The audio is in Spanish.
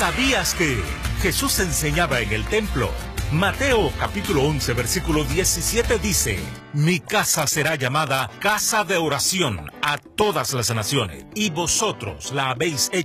¿Sabías que Jesús enseñaba en el templo? Mateo capítulo 11 versículo 17 dice: Mi casa será llamada casa de oración a todas las naciones, y vosotros la habéis hecho